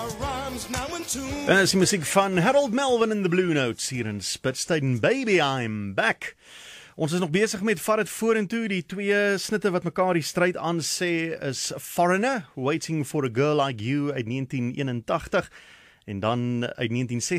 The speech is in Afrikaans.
Is die musiek van Harold Melvin in the Blue Notes hier in Spitstein. Baby, I'm back. Ons is nog besig met Vat het vorentoe. Die twee snitte wat mekaar die stryd aan sê is Foreigner, Waiting for a Girl Like You uit 1981 en dan uit 1960